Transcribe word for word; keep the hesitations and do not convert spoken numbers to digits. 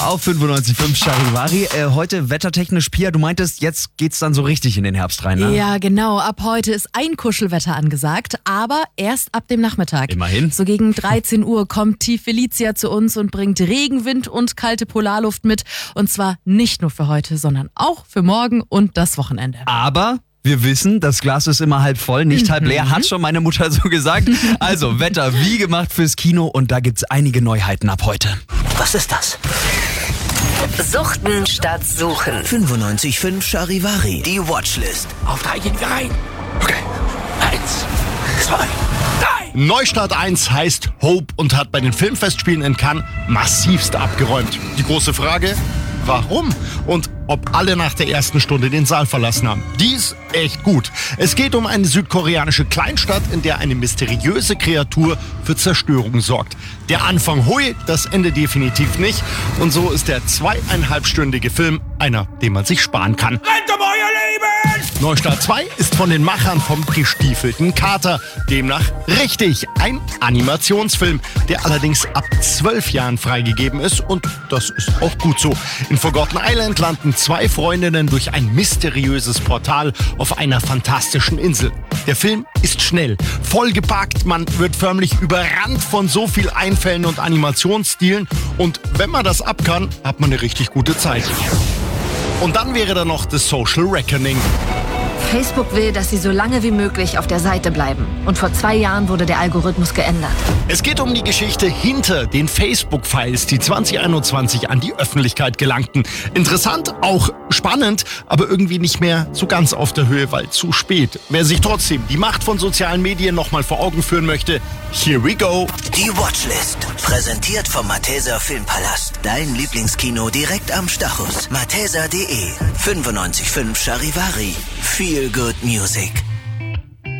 Auf fünfundneunzig Komma fünf Charivari. Äh, heute wettertechnisch, Pia, du meintest, jetzt geht's dann so richtig in den Herbst rein, ne? Ja, genau. Ab heute ist ein Kuschelwetter angesagt, aber erst ab dem Nachmittag. Immerhin. So gegen dreizehn Uhr kommt Tief Felicia zu uns und bringt Regenwind und kalte Polarluft mit. Und zwar nicht nur für heute, sondern auch für morgen und das Wochenende. Aber wir wissen, das Glas ist immer halb voll, nicht halb leer, hat schon meine Mutter so gesagt. Also Wetter wie gemacht fürs Kino und da gibt's einige Neuheiten ab heute. Was ist das? Suchten statt Suchen. fünfundneunzig Komma fünf Charivari. Die Watchlist. Auf drei gehen wir rein. Okay. Eins, zwei, drei. Neustart eins heißt Hope und hat bei den Filmfestspielen in Cannes massivst abgeräumt. Die große Frage, warum? Und ob alle nach der ersten Stunde den Saal verlassen haben. Die ist echt gut. Es geht um eine südkoreanische Kleinstadt, in der eine mysteriöse Kreatur für Zerstörung sorgt. Der Anfang hui, das Ende definitiv nicht. Und so ist der zweieinhalbstündige Film einer, den man sich sparen kann. Rennt um euer Leben! Neustart zwei ist von den Machern vom Gestiefelten Kater. Demnach richtig ein Animationsfilm, der allerdings ab zwölf Jahren freigegeben ist. Und das ist auch gut so. In Forgotten Island landen zwei Freundinnen durch ein mysteriöses Portal auf einer fantastischen Insel. Der Film ist schnell, vollgepackt, man wird förmlich überrannt von so viel Einfällen und Animationsstilen. Und wenn man das ab kann, hat man eine richtig gute Zeit. Und dann wäre da noch The Social Reckoning. Facebook will, dass Sie so lange wie möglich auf der Seite bleiben. Und vor zwei Jahren wurde der Algorithmus geändert. Es geht um die Geschichte hinter den Facebook-Files, die zwanzig einundzwanzig an die Öffentlichkeit gelangten. Interessant, auch spannend, aber irgendwie nicht mehr so ganz auf der Höhe, weil zu spät. Wer sich trotzdem die Macht von sozialen Medien nochmal vor Augen führen möchte, here we go. Die Watchlist. Präsentiert vom Malteser Filmpalast. Dein Lieblingskino direkt am Stachus. malteser punkt de. fünfundneunzig Komma fünf Charivari. Feel good music.